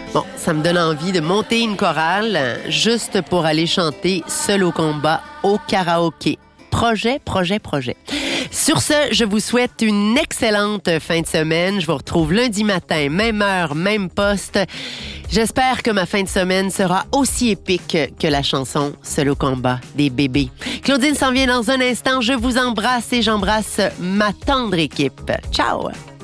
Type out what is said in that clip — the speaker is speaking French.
Bon, ça me donne envie de monter une chorale juste pour aller chanter seul au combat au karaoké. Projet. Sur ce, je vous souhaite une excellente fin de semaine. Je vous retrouve lundi matin, même heure, même poste. J'espère que ma fin de semaine sera aussi épique que la chanson Seul au combat des bébés. Claudine s'en vient dans un instant. Je vous embrasse et j'embrasse ma tendre équipe. Ciao!